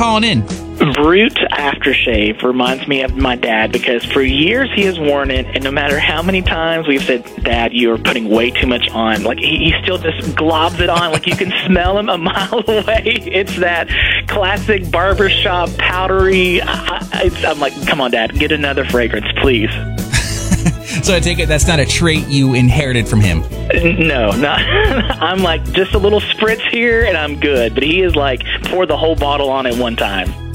calling in. Brute aftershave reminds me of my dad because for years he has worn it, and no matter how many times we've said, Dad, you are putting way too much on, like he still just globs it on, like you can smell him a mile away. It's that classic barbershop powdery. I'm like, come on, Dad, get another fragrance, please. So I take it that's not a trait you inherited from him. No, not. I'm like, just a little spritz here and I'm good. But he is like, pour the whole bottle on at one time.